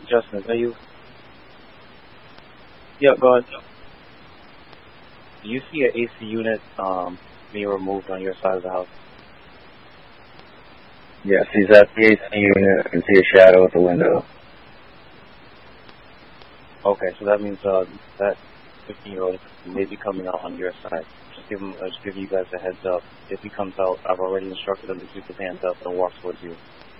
Justin, are you? Yeah, go ahead. Do you see an AC unit being removed on your side of the house? Yes, he's at the AC unit. I can see a shadow at the window. Okay, so that means that 15-year-old may be coming out on your side. Just giving you guys a heads up. If he comes out, I've already instructed him to keep his hands up and walk towards you.